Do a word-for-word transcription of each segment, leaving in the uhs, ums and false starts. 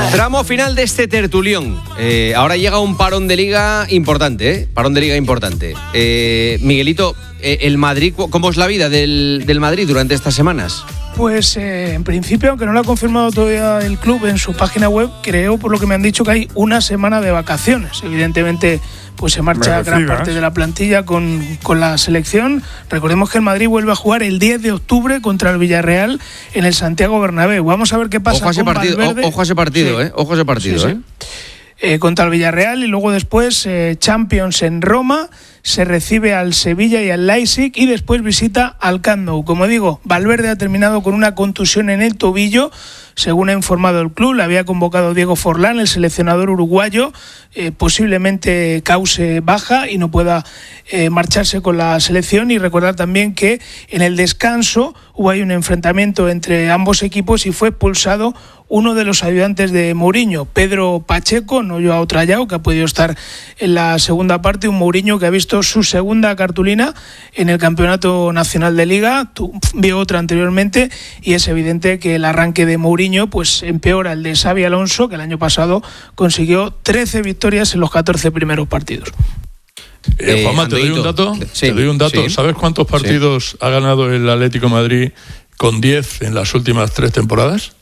Tramo final de este tertulión. Eh, ahora llega un parón de liga importante, ¿eh? Parón de liga importante. Eh, Miguelito, eh, el Madrid, ¿cómo es la vida del, del Madrid durante estas semanas? Pues eh, en principio, aunque no lo ha confirmado todavía el club en su página web, creo, por lo que me han dicho, que hay una semana de vacaciones. Evidentemente, pues se marcha Merecidas. gran parte de la plantilla con, con la selección. Recordemos que el Madrid vuelve a jugar el diez de octubre contra el Villarreal en el Santiago Bernabéu. Vamos a ver qué pasa Ojo a ese con partido, Valverde. o, ojo a ese partido, Sí. ¿eh? Ojo a ese partido, Sí, sí. ¿eh? Eh, contra el Villarreal y luego después eh, Champions en Roma, se recibe al Sevilla y al Leipzig y después visita al Camp Nou. Como digo, Valverde ha terminado con una contusión en el tobillo, según ha informado el club. Le había convocado Diego Forlán, el seleccionador uruguayo, eh, posiblemente cause baja y no pueda eh, marcharse con la selección. Y recordar también que en el descanso hubo ahí un enfrentamiento entre ambos equipos y fue expulsado uno de los ayudantes de Mourinho, Pedro Pacheco, no Joao Trayao, que ha podido estar en la segunda parte, un Mourinho que ha visto su segunda cartulina en el Campeonato Nacional de Liga, vio otra anteriormente, y es evidente que el arranque de Mourinho pues empeora el de Xabi Alonso, que el año pasado consiguió trece victorias en los catorce primeros partidos. Eh, Juanma, te doy un dato. Sí, te doy un dato. sí. ¿Sabes cuántos partidos Sí. ha ganado el Atlético de Madrid con diez en las últimas tres temporadas?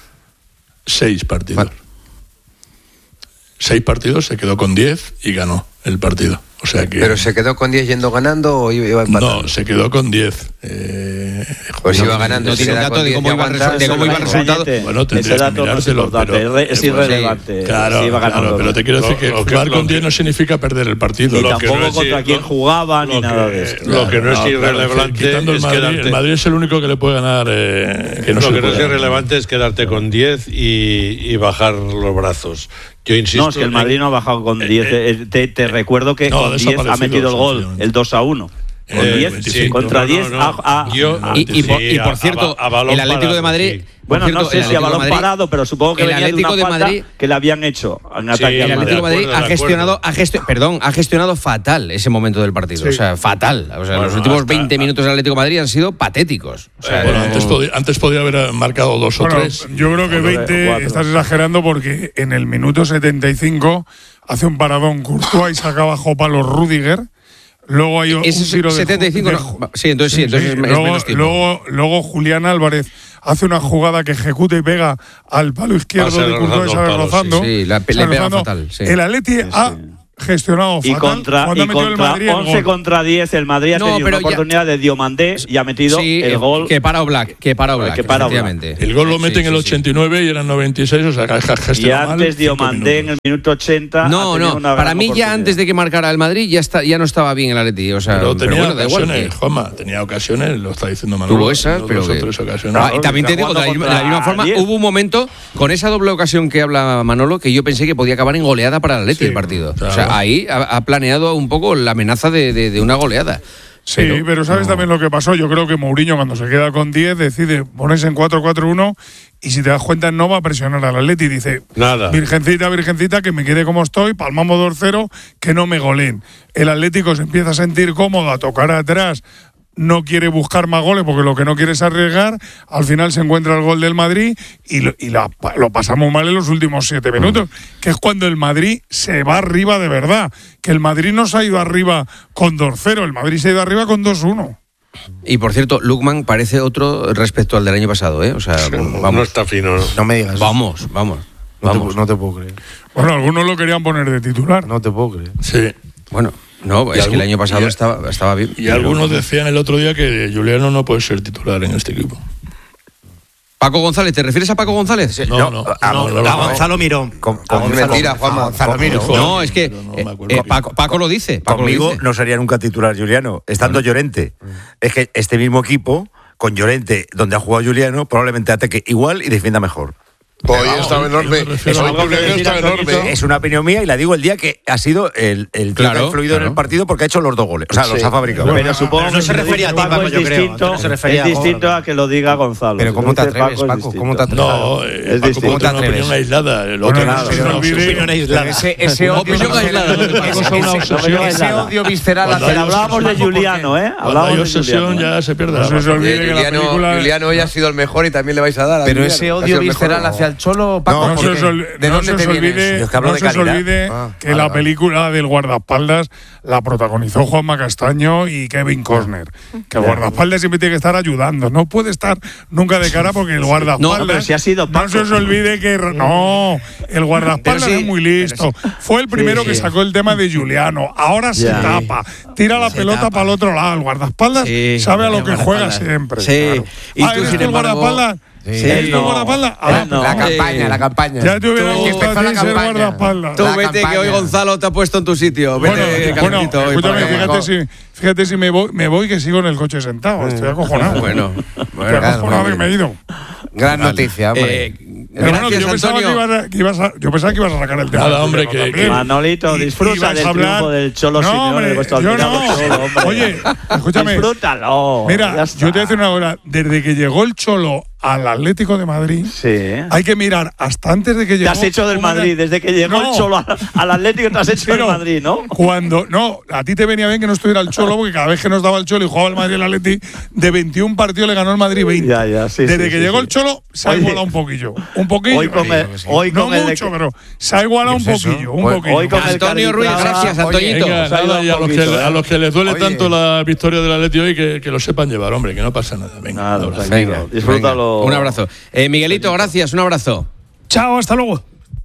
Seis partidos. Vale. Seis partidos, se quedó con diez y ganó el partido. O sea que. ¿Pero se quedó con diez yendo ganando o iba empatando? No, se quedó con diez. Eh, Pues no, iba ganando. no si tiene queda un dato con de diez cómo y iba el aguanta, resu- de cómo iba el resultado. Bueno, ese tendrías que dato no es mirártelo, importante, pero- es pero- irrelevante. Claro, si iba ganando, claro, pero te quiero decir Lo- que lo que- jugar lo con diez que- no significa perder el partido. Ni Lo que tampoco no es contra ir- quién lo- jugaba ni lo nada que- de eso. Lo que no es claro, irrelevante quitando el es Madrid, quedarte. el Madrid es el único que le puede ganar. Eh, que no se lo le que no puede es ganar. irrelevante es quedarte con diez y, y bajar los brazos. Yo insisto. No, es que el en- Madrid no ha bajado con diez. Eh, te, te recuerdo que no, con diez ha desaparecido, metido el gol, sencillamente. el dos a uno. Con Eh, diez, veinticinco. contra No, no, diez no. a, a- Yo- a- Y, y por, y por a- cierto, a balón el Atlético de parado, Madrid... sí. por Bueno, cierto, no sé el si a Atlético de balón Madrid- parado, pero supongo que el venía de Atlético una de falta Madrid- que le habían hecho en Sí, ataque El al de Atlético de Madrid. Madrid acuerdo, ha de gestionado, acuerdo. ha gestio- perdón, ha gestionado fatal ese momento del partido. Sí. O sea, fatal. O sea, Bueno, los últimos hasta- veinte minutos del Atlético de Madrid han sido patéticos. O sea, Bueno, no- antes, podía, antes podía haber marcado dos Bueno, o tres. yo creo que Cuatro, veinte cuatro. estás exagerando porque en el minuto setenta y cinco hace un paradón Courtois y saca bajo palo Rudiger. Luego hay un Ese es tiro de setenta y cinco, de- no. Sí, entonces sí, entonces es- es luego, menos tiempo. Luego, luego Julián Álvarez hace una jugada que ejecuta y pega al palo izquierdo Pasa de Courtois, rozando sale el palo, rozando. sí. Sí, la- sale le pega rozando. fatal, sí. El Atleti Sí, ha sí. gestionado Y fatal contra, cuando y ha metido el contra Madrid el once gol. contra diez, el Madrid ha No, tenido pero una ya- oportunidad de Diomandé y ha metido sí, el eh, gol. que para Oblak, que para Oblak, Que para Oblak. efectivamente. El gol lo mete Sí, en el sí, sí. ochenta y nueve y eran noventa y seis, o sea, que ha Y gestionado mal antes cinco Diomandé en minutos. el minuto ochenta. No, ha tenido no, una para gran mí ya oportunidad. antes de que marcara el Madrid ya está, ya no estaba bien el Atleti, o sea, Pero pero tenía bueno, da igual. ocasiones, que Juanma, tenía ocasiones, lo está diciendo Manolo. Tuvo esas, dos pero o que- tres ocasiones. Ah, y también te digo, de la, jugando de la misma contra forma, diez. hubo un momento con esa doble ocasión que habla Manolo que yo pensé que podía acabar en goleada para el Atleti Sí, el partido. claro. O sea, ahí ha, ha planeado un poco la amenaza de, de, de una goleada. Sí, pero, ¿sabes no. también lo que pasó? Yo creo que Mourinho, cuando se queda con diez, decide ponerse en cuatro cuatro uno y si te das cuenta no va a presionar al Atleti. Dice, Nada. virgencita, virgencita, que me quede como estoy, palmamos dos cero, que no me goleen. El Atlético se empieza a sentir cómodo, a tocar atrás, no quiere buscar más goles porque lo que no quiere es arriesgar. Al final se encuentra el gol del Madrid y, lo, y la- lo pasamos mal en los últimos siete minutos, que es cuando el Madrid se va arriba de verdad. Que el Madrid no se ha ido arriba con dos cero, el Madrid se ha ido arriba con dos uno. Y por cierto, Lukman parece otro respecto al del año pasado, ¿eh? O sea, No vamos. está fino. ¿no? No me digas. Vamos, vamos. No te, Vamos. no te puedo creer. Bueno, algunos lo querían poner de titular. No te puedo creer. Sí. Bueno, no, es que el algún- año pasado y- estaba, estaba bien. Y algunos decían el otro día que Juliano no puede ser titular en este equipo. Paco González, ¿te refieres a Paco González? No, no, a, no, no, a no. Gonzalo Mirón. Con, con Gonzalo- mentira, Juanma. a Gonzalo Mirón. Con- No, es que Pero no eh, me acuerdo eh, bien. Paco, Paco lo dice. Paco lo Conmigo dice. no sería nunca titular Juliano, estando Llorente. Es que este mismo equipo, con Llorente, donde ha jugado Juliano, probablemente ataque igual y defienda mejor. Hoy estaba enorme. yo me refiero Hoy a- Julián estaba enorme. Es una opinión mía y la digo el día que ha sido el, el tío Claro, que ha influido en claro. el partido porque ha hecho los dos goles. O sea, Sí. los ha fabricado. Pero supongo pero no que se si lo refería dice a ti, Paco Paco, es yo creo. distinto, No se refería es a distinto Jorge. a que lo diga Gonzalo. Pero Si ¿cómo lo te dice atreves, Paco, es Paco? ¿Cómo te distinto. atreves? No, eh, Es Paco distinto. puede tener una ¿Cómo te opinión aislada. El Bueno, otro no, no, no se no, olvide- sí. Opinión aislada. Ese, ese odio, Opinión aislada. ese- Una cosa, una ese- obsesión. ese odio visceral Cuando hacia hay la Hablábamos de Paco, Juliano, ¿eh? Cuando hay Hablábamos de obsesión Juliano. ya se pierde No la se os razón. olvide que la Juliano, película. Juliano hoy ha sido el mejor y también le vais a dar. a Pero Juliano, ese que ha odio sido el mejor. visceral hacia al Cholo, Paco? No, no se os, ol- ¿De no dónde se te os viene olvide, eso? Yo es que hablo no de se os calidad. olvide Ah, que vale, la vale. película del guardaespaldas la protagonizó Juanma Castaño y Kevin Costner. Que el guardaespaldas siempre tiene que estar ayudando. No puede estar nunca de cara porque el guardaespaldas. No, pero si ha sido no Paco. se os olvide que. No, el guardaespaldas Pero sí, es muy listo. Fue el primero Sí, que sí. sacó el tema de Juliano. Ahora se Ya. tapa. Tira la Se pelota tapa. para el otro lado. El guardaespaldas Sí, sabe a lo el que juega guardaespaldas. siempre. Sí. Claro. Y ah, tú, ¿eres sin tú el embargo- guardaespaldas? Sí. ¿Eres tú el No. guardaespaldas? Ah, Él no. La Sí. campaña, la campaña. ya te hubiera Tú- que gustado empezó a la ti ser campaña. guardaespaldas. Tú La vete, que campaña. hoy Gonzalo te ha puesto en tu sitio. Vete, Bueno, bueno, Carlito, hoy escúchame, para- fíjate si, fíjate si me voy, me voy que sigo en el coche sentado. Estoy acojonado. Bueno, Estoy bueno, acojonado claro, que me he ido. Gran noticia, hombre. Eh, Pero bueno, que gracias, yo pensaba que, Antonio. ibas a, que ibas a- yo pensaba que ibas a sacar el tema. Nada, del hombre, Juliano que- también. Manolito, Y- disfruta ibas del a hablar- triunfo del Cholo no, Simeone, hombre, de vuestro yo admirado no. Cholo, hombre. Oye, escúchame. Disfrútalo. ya Mira, está. yo te voy a decir una cosa. Desde que llegó el Cholo al Atlético de Madrid, Sí. hay que mirar hasta antes de que Te llegó. has hecho del cómo era- Madrid. Desde que llegó No. el Cholo al, al Atlético te has hecho del Pero Madrid, ¿no? Cuando, no, a ti te venía bien que no estuviera el Cholo, porque cada vez que nos daba el Cholo y jugaba el Madrid el Atleti, de veintiún partidos le ganó el Madrid veinte. Ya, ya, sí, Desde sí, que sí, llegó sí. el Cholo, se ha Oye, igualado un poquillo. Un poquillo. Hoy con el, hoy no con el de- mucho, pero se ha igualado un ¿Qué es eso? poquillo. Un Hoy- poquillo. hoy con el Antonio Ruiz, Carlito- gracias, Oye, Antoñito. Venga, Se ha ido nada, un y a los, que, poquito, ¿eh? a los que les duele Oye. tanto la victoria del Atleti hoy, que, que lo sepan llevar, hombre, que no pasa nada. Venga, Nada, un abrazo. tranquilo. Venga, Disfrútalo. venga. Un abrazo. Eh, Miguelito, gracias, un abrazo. Chao, hasta luego.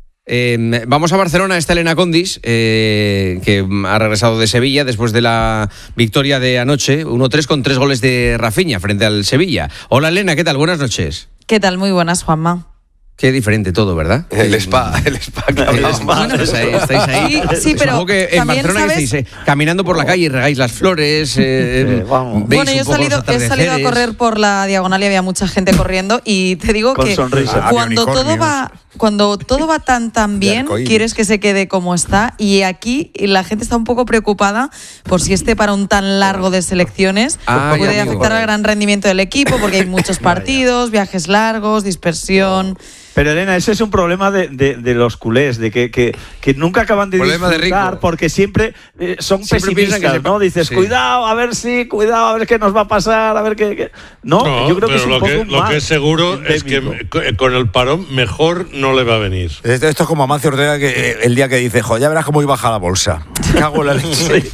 Eh, vamos a Barcelona, está Elena Condis, eh, que ha regresado de Sevilla después de la victoria de anoche, uno tres con tres goles de Rafinha frente al Sevilla. Hola Elena, ¿qué tal? Buenas noches. ¿Qué tal? Muy buenas, Juanma. Qué diferente todo, ¿verdad? El spa, el spa que El hablábamos. spa. Bueno, estáis ahí. Estáis ahí. Sí, sí, pero Supongo que en también Barcelona que sabes- estáis eh, caminando por la calle y regáis las flores. Eh, Sí, vamos. veis Bueno, yo un he poco salido, los he salido a atardeceres. correr por la diagonal y había mucha gente corriendo y te digo Con que sonrisa. cuando Había todo va cuando todo va tan tan De bien, arcoíris. quieres que se quede como está y aquí la gente está un poco preocupada por si este parón tan largo de selecciones Ay, puede amigo. afectar al gran rendimiento del equipo porque hay muchos partidos, viajes largos, dispersión. Pero Elena, ese es un problema de, de, de los culés, de que, que, que nunca acaban de Problema de disfrutar rico. porque siempre eh, son Siempre piensan pesimistas, que se- ¿no? Dices, sí. cuidado, a ver si, cuidado, a ver qué nos va a pasar, a ver qué... qué- No, No, yo creo que pero es un lo, poco que, un lo mal que es seguro es que endémico. me- con el parón mejor no le va a venir. Esto, esto es como Amancio Ortega que eh, el día que dice, jo, ya verás cómo iba a bajar la bolsa. Cago en la leche.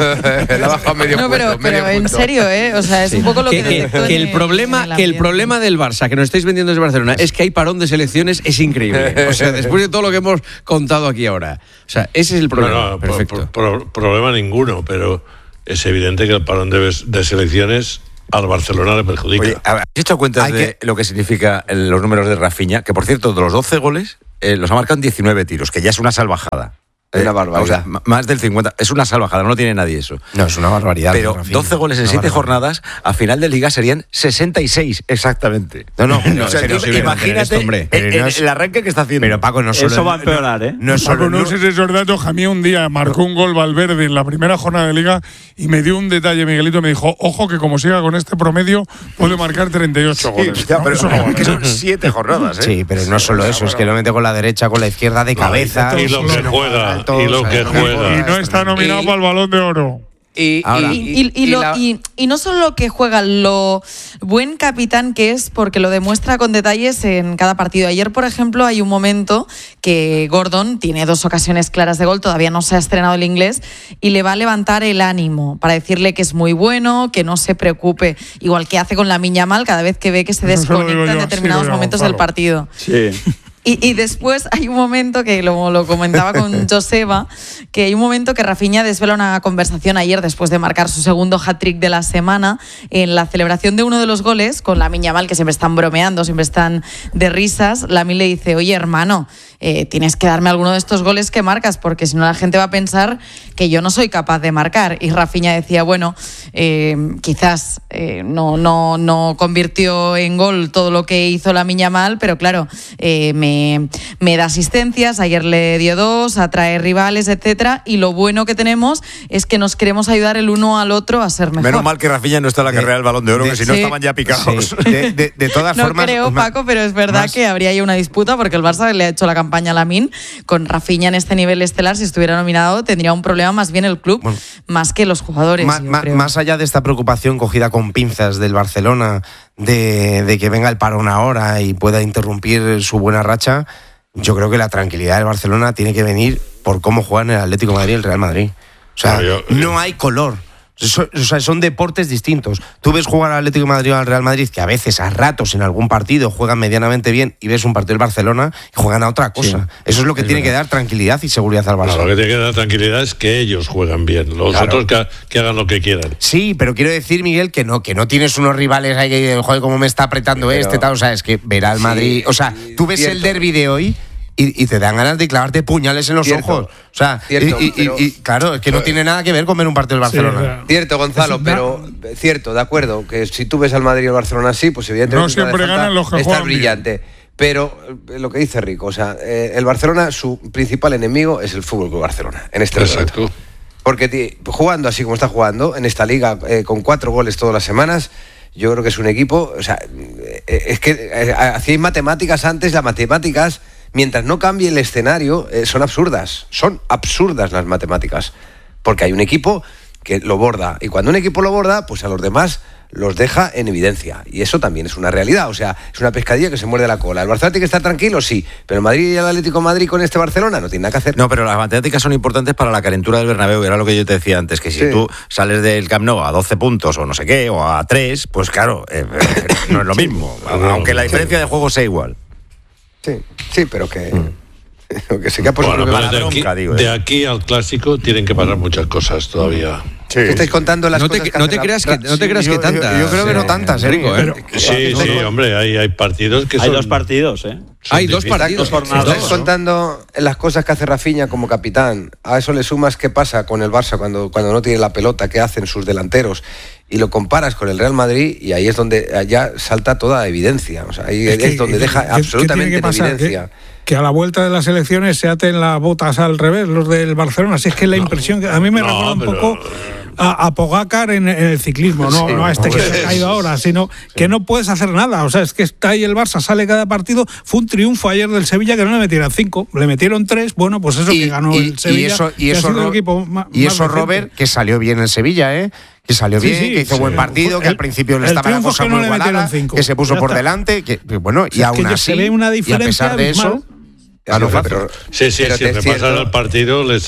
Le ha bajado medio No, pero, punto, pero medio en punto. serio, ¿eh? O sea, es un poco lo que, que, que- detecto que en el problema en el que el ambiente. problema del Barça que nos estáis vendiendo desde Barcelona es que hay parón de selecciones, es increíble. O sea, después de todo lo que hemos contado aquí ahora. O sea, ese es el problema. No, no, pro- Perfecto. pro- pro- problema ninguno, pero es evidente que el parón de, ves- de selecciones al Barcelona le perjudica. Oye, a ver, ¿has hecho cuenta Hay de lo que significa el- los números de Rafinha? Que, por cierto, de los doce goles, eh, los ha marcado en diecinueve tiros, que ya es una salvajada. Una barbaridad. O sea, m- más del cincuenta. Es una salvajada, no tiene nadie eso. No, es una barbaridad. Pero Rafinha. doce goles en Una siete barbaridad. jornadas, a final de liga serían sesenta y seis exactamente. No, no, O sea, es tú imposible imagínate mantener esto, hombre. el, Pero no es- el arranque que está haciendo. Pero Paco, no solo. Eso va a empeorar, ¿eh? No es Paco, solo. no no- uses esos datos. A mí un día marcó un gol Valverde en la primera jornada de Liga y me dio un detalle, Miguelito, me dijo, ojo que como siga con este promedio puede marcar treinta y ocho Sí, goles. ya, ¿no? pero Eso no vale. que son siete jornadas, ¿eh? Sí, pero no solo eso, es que lo mete con la derecha, con la izquierda, de cabeza. y lo que sino juega, altos, y lo que ¿sabes? juega. Y no está nominado Y- para el Balón de Oro. Y, Ahora. Y, y- y lo- la- y- y no solo lo que juega, lo buen capitán que es, porque lo demuestra con detalles en cada partido. Ayer, por ejemplo, hay un momento que Gordon tiene dos ocasiones claras de gol, todavía no se ha estrenado el inglés, y le va a levantar el ánimo para decirle que es muy bueno, que no se preocupe, igual que hace con la Miña Mal cada vez que ve que se Eso se lo digo desconecta en yo, determinados sí, lo digo, momentos Gonzalo. del partido. Sí. Y, y después hay un momento que lo, lo comentaba con Joseba, que hay un momento que Rafinha desvela una conversación ayer después de marcar su segundo hat-trick de la semana en la celebración de uno de los goles con la Miña Mal, que siempre están bromeando, siempre están de risas. Lamine le dice, oye hermano, eh, tienes que darme alguno de estos goles que marcas porque si no la gente va a pensar que yo no soy capaz de marcar. Y Rafinha decía, bueno, eh, quizás eh, no, no, no convirtió en gol todo lo que hizo la Miña Mal, pero claro, eh, me, me da asistencias, ayer le dio dos, atrae rivales, etcétera, y lo bueno que tenemos es que nos queremos ayudar el uno al otro a ser mejor. Menos mal que Rafinha no está en la De- carrera del Balón de Oro, de- que si no sí. estaban ya picados. Sí, de, de- de todas No formas. creo, ma- Paco, pero es verdad más- que habría ahí una disputa porque el Barça le ha hecho la campaña campaña Lamine, con Rafinha en este nivel estelar, si estuviera nominado, tendría un problema más bien el club, bueno, más que los jugadores. Ma, ma, más allá de esta preocupación cogida con pinzas del Barcelona, de, de que venga el parón ahora y pueda interrumpir su buena racha, yo creo que la tranquilidad del Barcelona tiene que venir por cómo juegan el Atlético de Madrid y el Real Madrid. O sea, no, yo, no hay color. So, o sea, son deportes distintos. Tú ves jugar al Atlético de Madrid o al Real Madrid, que a veces, a ratos, en algún partido juegan medianamente bien, y ves un partido del Barcelona y juegan a otra cosa. Sí, eso es lo que es tiene verdad. que dar tranquilidad y seguridad al Barcelona. Lo que tiene que dar tranquilidad es que ellos juegan bien, los claro. otros que, que hagan lo que quieran. Sí, pero quiero decir, Miguel, que no, que no tienes unos rivales ahí que, joder, cómo me está apretando sí, este, tal. O sea, es que ver al Madrid. Sí, o sea, tú ves cierto. el derbi de hoy. Y, y te dan ganas de clavarte puñales en los cierto, ojos. O sea, cierto, y, y, pero, y claro, es que no tiene nada que ver con ver un partido del Barcelona. Sí, claro. Cierto, Gonzalo, pero cierto, de acuerdo, que si tú ves al Madrid y al Barcelona así, pues evidentemente no siempre ganan los que está brillante. Bien. Pero lo que dice Rico, o sea, eh, el Barcelona, su principal enemigo es el Fútbol Club Barcelona, en este momento. Porque t- jugando así como está jugando, en esta liga, eh, con cuatro goles todas las semanas, yo creo que es un equipo, o sea, eh, es que eh, hacíais matemáticas antes, las matemáticas, mientras no cambie el escenario, eh, son absurdas. Son absurdas las matemáticas. Porque hay un equipo que lo borda. Y cuando un equipo lo borda, pues a los demás los deja en evidencia. Y eso también es una realidad. O sea, es una pescadilla que se muerde la cola. ¿El Barcelona tiene que estar tranquilo? Sí. Pero el Madrid y el Atlético de Madrid con este Barcelona no tiene nada que hacer. No, pero las matemáticas son importantes para la calentura del Bernabéu. Era lo que yo te decía antes, que si sí. tú sales del Camp Nou a doce puntos o no sé qué, o a tres, pues claro, eh, no es lo mismo. Aunque la diferencia de juego sea igual. Sí, sí, pero que... Mm. que se queda por bueno, pero de, aquí, bronca, digo, de aquí al clásico tienen que pasar muchas cosas todavía. Sí. ¿Qué estáis contando las no cosas te, que no te creas que no te creas sí, que tantas. Yo, yo creo que no tantas, eh, Rico, ¿eh? Sí, sí, hombre, hay, hay partidos que hay son... dos partidos, ¿eh? Hay dos partidos. Estáis contando las cosas que hace Rafinha como capitán. A eso le sumas qué pasa con el Barça cuando, cuando no tiene la pelota, qué hacen sus delanteros. Y lo comparas con el Real Madrid y ahí es donde ya salta toda evidencia. O sea, ahí es, que, es donde deja ¿qué, absolutamente ¿qué en evidencia. Que, que a la vuelta de las elecciones se aten las botas al revés, los del Barcelona. Así es que la impresión que a mí me no, recuerda un pero... poco a, a Pogacar en, en el ciclismo, no, sí, no a este que se ha caído ahora, sino sí. que no puedes hacer nada. O sea, es que está ahí el Barça, sale cada partido. Fue un triunfo ayer del Sevilla que no le metieron cinco, le metieron tres. Bueno, pues eso y, que ganó y, el Sevilla. Y eso, y eso, Ro- equipo más, y más eso Robert, que salió bien en Sevilla, ¿eh? Que salió sí, bien, sí, que hizo sí, buen partido, el, que al principio le estaba la cosa que muy no igualada, que se puso por delante, que, que bueno, y aún así, se ve una diferencia y a pesar de eso, a no, pero, sí, sí, sí, repasar el partido les,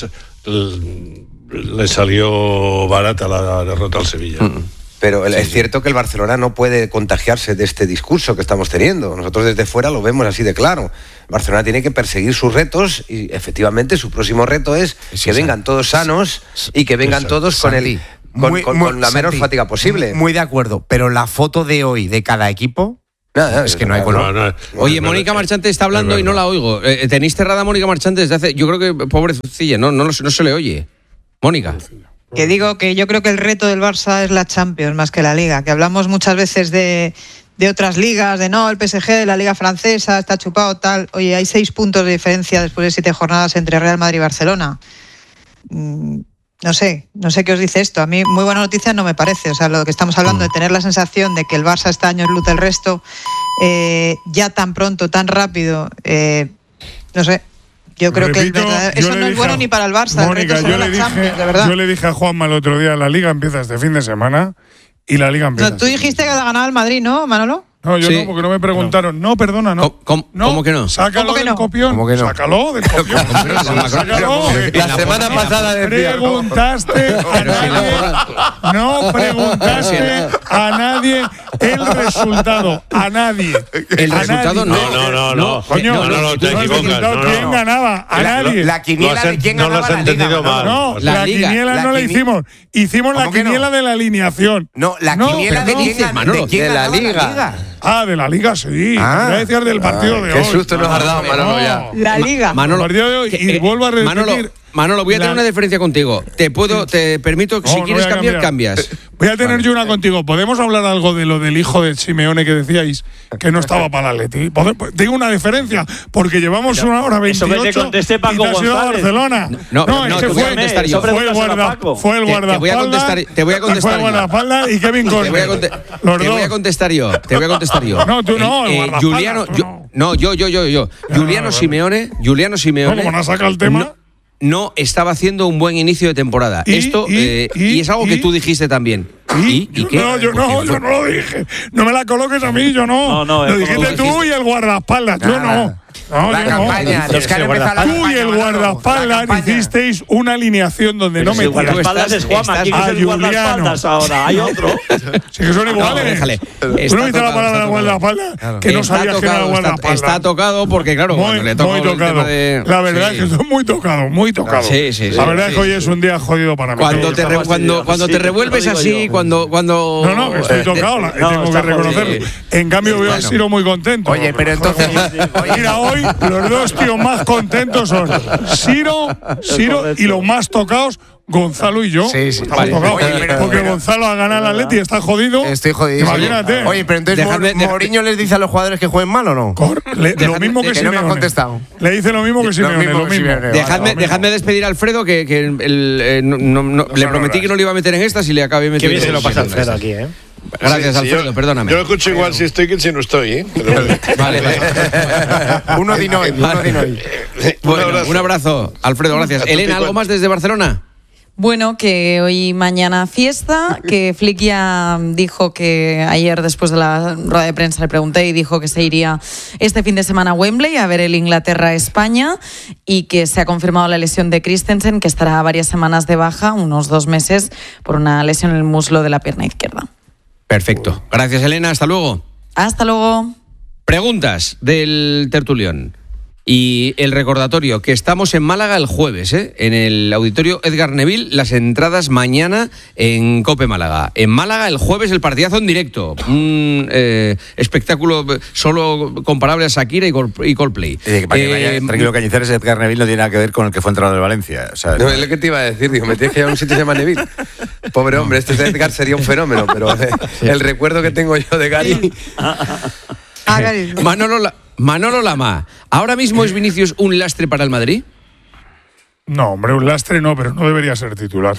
les salió barata la derrota al Sevilla. Mm. Pero sí, es sí. cierto que el Barcelona no puede contagiarse de este discurso que estamos teniendo. Nosotros desde fuera lo vemos así de claro. Barcelona tiene que perseguir sus retos y efectivamente su próximo reto es sí, que vengan todos sanos y que vengan Exacto. todos con el con, muy, con, muy, con la menor Santi, fatiga posible. Muy de acuerdo, pero la foto de hoy de cada equipo Nada, es que no hay color. No, no, Oye, Mónica Marchante está hablando y no la oigo. Eh, ¿Tenéis cerrada a Mónica Marchante desde hace...? Yo creo que, pobrecilla, no, no, no se le oye. Mónica. Que digo que yo creo que el reto del Barça es la Champions más que la Liga, que hablamos muchas veces de, de otras ligas, de no, el P S G, la Liga Francesa, está chupado, tal. Oye, hay seis puntos de diferencia después de siete jornadas entre Real Madrid y Barcelona. Mm, no sé, no sé qué os dice esto. A mí muy buena noticia no me parece. O sea, lo que estamos hablando de tener la sensación de que el Barça está años luz del resto, eh, ya tan pronto, tan rápido, eh, no sé. Yo creo Repito, que el verdad, eso no es bueno a, ni para el Barça. Mónica, el yo, le le dije, Champions, de verdad. yo le dije a Juanma el otro día, la Liga empieza este fin de semana y la Liga empieza. No, tú dijiste que la ganaba el Madrid, ¿no, Manolo? No, yo sí. no, porque no me preguntaron. No, no perdona, no. ¿Cómo, no. ¿Cómo que no? Sácalo ¿Cómo que del no? copión. ¿Cómo que no? Sácalo del copión. Sácalo. La semana pasada decía. Preguntaste a nadie. No preguntaste a nadie el resultado. A nadie. El a resultado nadie. no. No, no, no. no. Coño, no, no, no, te no, equivocas. No, no. ¿Quién ganaba? A la, nadie. La quiniela no de quién no ganaba lo has la Liga. entendido mal. No, la la, Liga, quiniela la no la quini... hicimos. Hicimos la quiniela no? de la alineación. No, la no, quiniela de quién, dices, Manolo? de quién de la ganaba Liga. la Liga. Ah, de la Liga, sí. Ah. Voy a decir del partido de Qué hoy. susto nos has dado, Manolo, ya. La Liga. Manolo, el partido de hoy. Y eh, vuelvo a repetir. Manolo, Manolo, voy a tener La- una diferencia contigo. Te puedo, te permito, No, si no quieres voy a cambiar, cambiar. cambias. Voy a tener Vale. yo una contigo. ¿Podemos hablar algo de lo del hijo de Simeone que decíais que no estaba para el Atleti? ¿Pode- Digo una diferencia, porque llevamos una hora Eso que te veintiocho conteste y Paco te has ido a González. Barcelona. No, no, es no, que te voy a fue, contestar yo. fue el Pregúntaselo a guarda, Paco. fue el Te- te voy a guardaespaldas. contestar- te voy a contestar Fue el yo. guardaespaldas y Kevin Te voy, a Costner. conte- Los te voy a dos. contestar yo. Te voy a contestar yo. No, tú no, el guardaespaldas, Juliano, tú yo- no. no, yo, yo, yo, yo. Juliano vale. Simeone, Juliano Simeone. No, como no has sacado el tema. No, no estaba haciendo un buen inicio de temporada. Y, Esto y, eh, y, y es algo que y, tú dijiste también. ¿Y, ¿Y Yo qué? no, yo no, yo no lo dije. No me la coloques a mí, yo no. No, no, lo es dijiste como lo tú dijiste. y el guardaespaldas, yo no. No, La yo campaña, no. tienes que haber empezado la Tú y campaña, el Manolo, la guardaespaldas campaña. hicisteis una alineación donde Pero no si el metías. guardaespaldas es Juanma. estás- ¿Quién es Ah, el Juliano. guardaespaldas ahora? Hay otro. Sí que son No, iguales. déjale. ¿Tú Está no viste la tocado, palabra está de tocado. guardaespaldas? Que no Está sabías que era tocado, está, guardaespaldas. está tocado porque, claro, Muy, cuando le toca muy el tocado. tema de. La verdad Sí. es que estoy muy tocado, muy tocado. Sí, sí, sí. La verdad Sí, es que hoy sí. es un día jodido para mí. Cuando Sí, te, está re- cuando, fastidiado. cuando Sí, te te revuelves lo digo así, yo. cuando, cuando. No, no, que estoy eh, tocado, la- no, tengo está que reconocerlo. jodido. En cambio, veo a Bueno. Siro muy contento. Oye, pero entonces. Mira, hoy los dos tíos más contentos son Siro, Siro y los más tocados, Gonzalo y yo. Sí, sí. Estamos Vale. tocados. Oye, pero- porque Gonzalo ha ganado al Atleti y está jodido. Estoy jodido. Imagínate. Oye, pero entonces Dejadme- Mo- deja- Mourinho les dice a los jugadores que jueguen mal o no. Cor- le- lo mismo que, que no me han Simeone. contestado. Le dice lo mismo que Simeone, mismo lo que mismo. Simeone. Dejadme, Vale, dejadme despedir a Alfredo, que, que el- el- eh, no- no- no- le no, prometí no, que no le iba a meter en estas y le acabé Qué metiendo. bien se lo pasa en Alfredo estas. aquí, ¿eh? Gracias, Sí, sí, Alfredo, yo- perdóname. Yo lo escucho igual si estoy que si no estoy, ¿eh? Pero- Vale, vale. Uno de hoy, uno de hoy. Bueno, Un abrazo. un abrazo, Alfredo, gracias. A tu Elena, pico. ¿algo más desde Barcelona? Bueno, que hoy y mañana fiesta, que Flick ya dijo que ayer después de la rueda de prensa le pregunté y dijo que se iría este fin de semana a Wembley a ver el Inglaterra-España y que se ha confirmado la lesión de Christensen, que estará varias semanas de baja, unos dos meses, por una lesión en el muslo de la pierna izquierda. Perfecto. Gracias, Elena. Hasta luego. Hasta luego. Preguntas del tertulión. Y el recordatorio, que estamos en Málaga el jueves, ¿eh? En el auditorio Edgar Neville, las entradas mañana en Cope Málaga. En Málaga el jueves el partidazo en directo. Un eh, espectáculo solo comparable a Shakira y, Col- y Coldplay. Eh, para que vaya Eh, tranquilo, Cañizares, Edgar Neville no tiene nada que ver con el que fue entrenador de Valencia. O sea, No, es lo que te iba a decir, digo, me tienes que llevar a un sitio que se llama Neville. Pobre hombre, este Edgar sería un fenómeno, pero eh, el recuerdo que tengo yo de Gary. Ah, Gary. Manolo, La- Manolo Lama, ¿ahora mismo es Vinicius un lastre para el Madrid? No, hombre, un lastre no, pero no debería ser titular.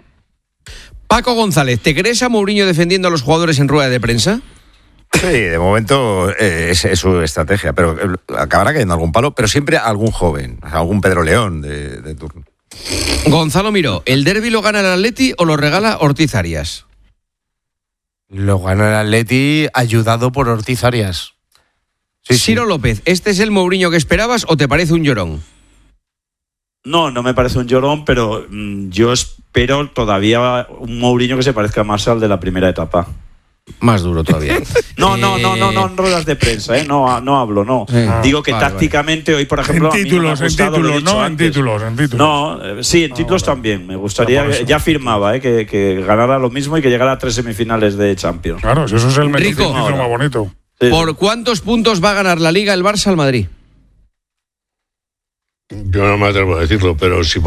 Paco González, ¿te crees a Mourinho defendiendo a los jugadores en rueda de prensa? sí, de momento eh, es, es su estrategia, pero eh, acabará cayendo algún palo, pero siempre algún joven, algún Pedro León de, de turno. Gonzalo Miró, ¿el derbi lo gana el Atleti o lo regala Ortiz Arias? Lo gana el Atleti ayudado por Ortiz Arias. Sí, sí. Ciro López, ¿este es el Mourinho que esperabas o te parece un llorón? No, no me parece un llorón, pero mm, yo espero todavía un Mourinho que se parezca más al de la primera etapa. Más duro todavía. No, no, no, no, no en ruedas de prensa, ¿eh? No, no hablo, no. Sí. Digo que Vale, tácticamente hoy, por En ejemplo, a mí no me ha títulos, en gustado, lo he títulos, dicho no en antes. títulos, en títulos. No, eh, sí, en títulos también. Me gustaría, Ya por eso. ya firmaba, ¿eh? que, que ganara lo mismo y que llegara a tres semifinales de Champions. Claro, si eso es el mejor Rico. título más bonito. Sí. ¿Por cuántos puntos va a ganar la Liga el Barça al Madrid? Yo no me atrevo a decirlo, pero si